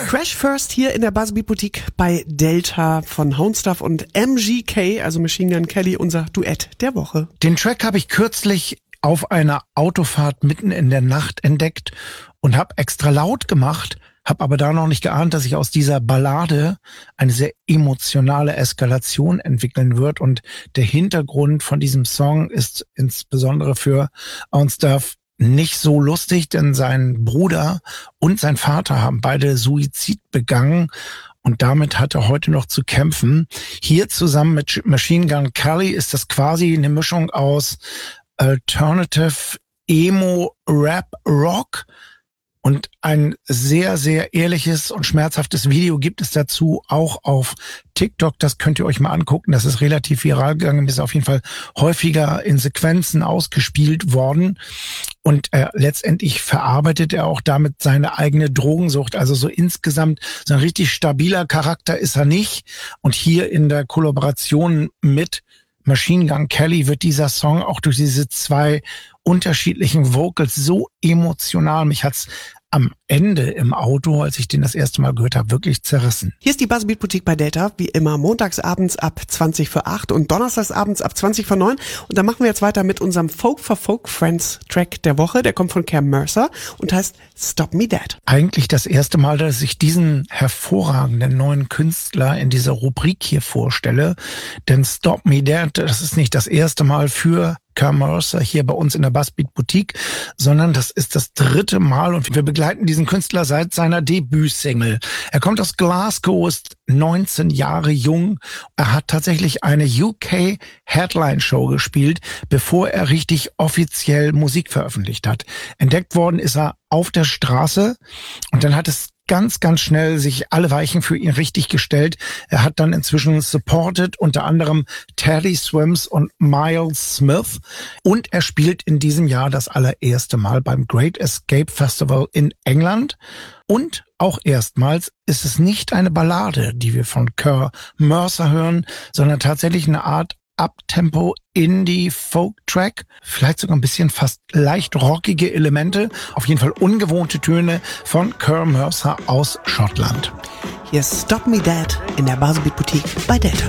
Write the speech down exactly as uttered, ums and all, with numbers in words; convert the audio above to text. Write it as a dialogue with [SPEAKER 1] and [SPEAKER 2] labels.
[SPEAKER 1] Crash First hier in der Buzzbeat Boutique bei Delta von Houndstuff und M G K, also Machine Gun Kelly, unser Duett der Woche.
[SPEAKER 2] Den Track habe ich kürzlich auf einer Autofahrt mitten in der Nacht entdeckt und habe extra laut gemacht, habe aber da noch nicht geahnt, dass sich aus dieser Ballade eine sehr emotionale Eskalation entwickeln wird. Und der Hintergrund von diesem Song ist insbesondere für Houndstuff nicht so lustig, denn sein Bruder und sein Vater haben beide Suizid begangen und damit hat er heute noch zu kämpfen. Hier zusammen mit Machine Gun Kelly ist das quasi eine Mischung aus Alternative, Emo, Rap, Rock. Und ein sehr, sehr ehrliches und schmerzhaftes Video gibt es dazu auch auf TikTok. Das könnt ihr euch mal angucken. Das ist relativ viral gegangen, ist auf jeden Fall häufiger in Sequenzen ausgespielt worden. Und äh, letztendlich verarbeitet er auch damit seine eigene Drogensucht. Also so insgesamt so ein richtig stabiler Charakter ist er nicht. Und hier in der Kollaboration mit Machine Gun Kelly wird dieser Song auch durch diese zwei unterschiedlichen Vocals so emotional. Mich hat's am Ende im Auto, als ich den das erste Mal gehört habe, wirklich zerrissen.
[SPEAKER 1] Hier ist die Buzzbeat Boutique bei Delta, wie immer montagsabends ab zwanzig vor acht und donnerstagsabends ab zwanzig vor neun. Und dann machen wir jetzt weiter mit unserem Folk for Folk Friends Track der Woche. Der kommt von Cam Mercer und heißt Stop Me Dead.
[SPEAKER 2] Eigentlich das erste Mal, dass ich diesen hervorragenden neuen Künstler in dieser Rubrik hier vorstelle. Denn Stop Me Dead, das ist nicht das erste Mal für Cam Mercer hier bei uns in der Buzzbeat Boutique, sondern das ist das dritte Mal und wir begleiten diesen Künstler seit seiner Debütsingle. Er kommt aus Glasgow, ist neunzehn Jahre jung. Er hat tatsächlich eine U K Headline Show gespielt, bevor er richtig offiziell Musik veröffentlicht hat. Entdeckt worden ist er auf der Straße und dann hat es ganz, ganz schnell sich alle Weichen für ihn richtig gestellt. Er hat dann inzwischen supported, unter anderem Teddy Swims und Miles Smith. Und er spielt in diesem Jahr das allererste Mal beim Great Escape Festival in England. Und auch erstmals ist es nicht eine Ballade, die wir von Cam Mercer hören, sondern tatsächlich eine Art Uptempo Indie Folk Track, vielleicht sogar ein bisschen fast leicht rockige Elemente, auf jeden Fall ungewohnte Töne von Cam Mercer aus Schottland.
[SPEAKER 1] Hier ist Stop Me Dead in der Buzzbeat Boutique bei Delta.